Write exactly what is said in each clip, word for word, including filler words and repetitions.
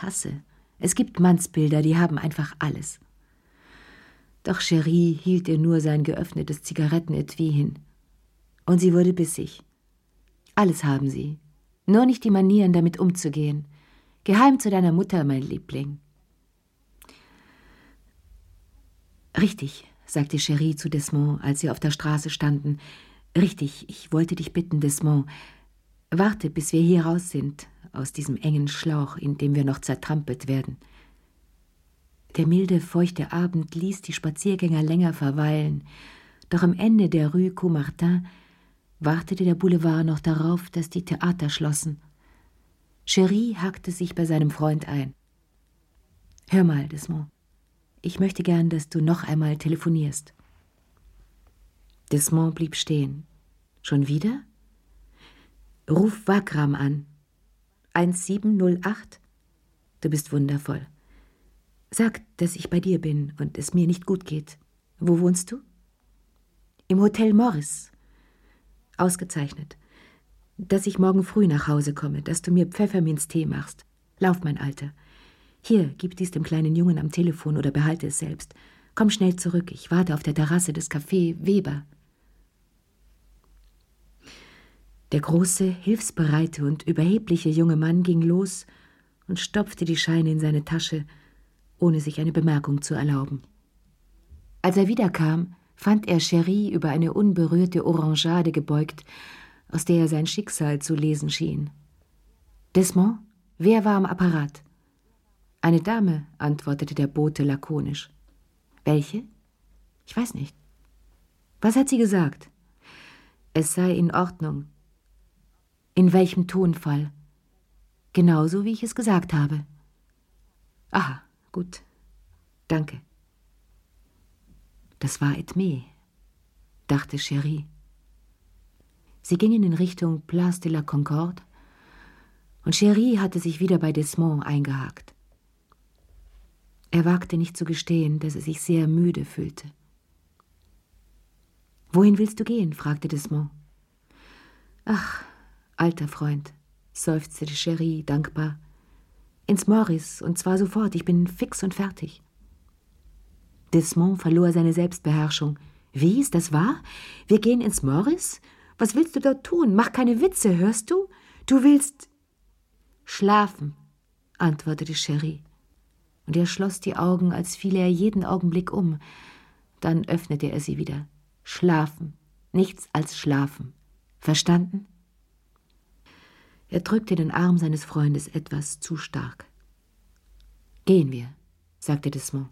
hasse. Es gibt Mannsbilder, die haben einfach alles. Doch Cherie hielt ihr nur sein geöffnetes Zigarettenetui hin. Und sie wurde bissig. Alles haben sie, nur nicht die Manieren, damit umzugehen. Geheim zu deiner Mutter, mein Liebling. Richtig, sagte Cherie zu Desmond, als sie auf der Straße standen. Richtig, ich wollte dich bitten, Desmond. Warte, bis wir hier raus sind, aus diesem engen Schlauch, in dem wir noch zertrampelt werden. Der milde, feuchte Abend ließ die Spaziergänger länger verweilen, doch am Ende der Rue Caumartin wartete der Boulevard noch darauf, dass die Theater schlossen. Cherie hakte sich bei seinem Freund ein. »Hör mal, Desmond, ich möchte gern, dass du noch einmal telefonierst.« Desmond blieb stehen. »Schon wieder?« »Ruf Wagram an. eins sieben null acht. Du bist wundervoll. Sag, dass ich bei dir bin und es mir nicht gut geht. Wo wohnst du?« »Im Hotel Morris.« »Ausgezeichnet. Dass ich morgen früh nach Hause komme, dass du mir Pfefferminztee machst. Lauf, mein Alter. Hier, gib dies dem kleinen Jungen am Telefon oder behalte es selbst. Komm schnell zurück, ich warte auf der Terrasse des Café Weber.« Der große, hilfsbereite und überhebliche junge Mann ging los und stopfte die Scheine in seine Tasche, ohne sich eine Bemerkung zu erlauben. Als er wiederkam, fand er Cherie über eine unberührte Orangeade gebeugt, aus der er sein Schicksal zu lesen schien. »Desmond, wer war am Apparat?« »Eine Dame«, antwortete der Bote lakonisch. »Welche?« »Ich weiß nicht.« »Was hat sie gesagt?« »Es sei in Ordnung.« »In welchem Tonfall?« »Genauso, wie ich es gesagt habe.« »Aha, gut. Danke.« Das war Edmé, dachte Cherie. Sie gingen in Richtung Place de la Concorde und Cherie hatte sich wieder bei Desmond eingehakt. Er wagte nicht zu gestehen, dass er sich sehr müde fühlte. »Wohin willst du gehen?« fragte Desmond. »Ach, alter Freund«, seufzte Cherie dankbar. »Ins Morris, und zwar sofort, ich bin fix und fertig.« Desmond verlor seine Selbstbeherrschung. »Wie, ist das wahr? Wir gehen ins Morris? Was willst du dort tun? Mach keine Witze, hörst du? Du willst...« »Schlafen«, antwortete Cherie. Und er schloss die Augen, als fiele er jeden Augenblick um. Dann öffnete er sie wieder. »Schlafen, nichts als schlafen. Verstanden?« Er drückte den Arm seines Freundes etwas zu stark. »Gehen wir«, sagte Desmond.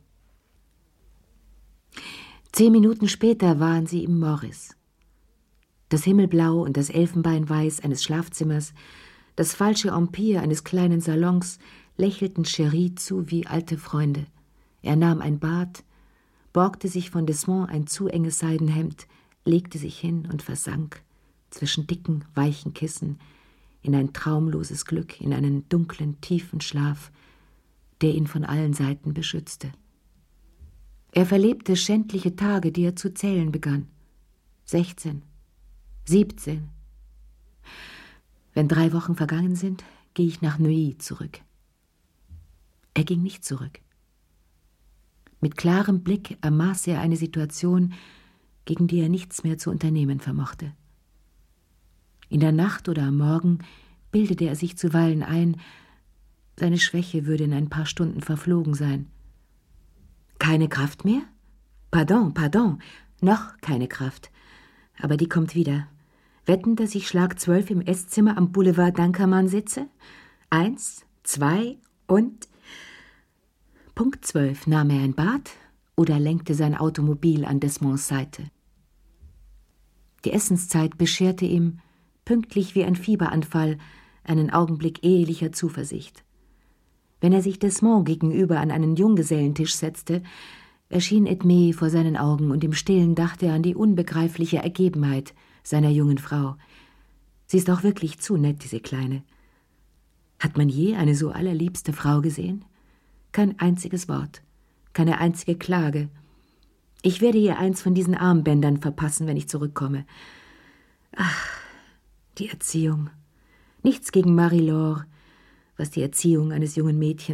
Zehn Minuten später waren sie im Morris. Das Himmelblau und das Elfenbeinweiß eines Schlafzimmers, das falsche Empire eines kleinen Salons lächelten Cherie zu wie alte Freunde. Er nahm ein Bad, borgte sich von Desmond ein zu enges Seidenhemd, legte sich hin und versank zwischen dicken, weichen Kissen in ein traumloses Glück, in einen dunklen, tiefen Schlaf, der ihn von allen Seiten beschützte. Er verlebte schändliche Tage, die er zu zählen begann. Sechzehn, siebzehn. Wenn drei Wochen vergangen sind, gehe ich nach Neuilly zurück. Er ging nicht zurück. Mit klarem Blick ermaß er eine Situation, gegen die er nichts mehr zu unternehmen vermochte. In der Nacht oder am Morgen bildete er sich zuweilen ein, seine Schwäche würde in ein paar Stunden verflogen sein. Keine Kraft mehr? Pardon, pardon, noch keine Kraft. Aber die kommt wieder. Wetten, dass ich Schlag zwölf im Esszimmer am Boulevard d'Ankermann sitze? Eins, zwei und... Punkt zwölf nahm er ein Bad oder lenkte sein Automobil an Desmonds Seite. Die Essenszeit bescherte ihm, pünktlich wie ein Fieberanfall, einen Augenblick ehelicher Zuversicht. Wenn er sich Desmond gegenüber an einen Junggesellentisch setzte, erschien Edmé vor seinen Augen und im Stillen dachte er an die unbegreifliche Ergebenheit seiner jungen Frau. Sie ist auch wirklich zu nett, diese Kleine. Hat man je eine so allerliebste Frau gesehen? Kein einziges Wort, keine einzige Klage. Ich werde ihr eins von diesen Armbändern verpassen, wenn ich zurückkomme. Ach, die Erziehung. Nichts gegen Marie-Laure, was die Erziehung eines jungen Mädchens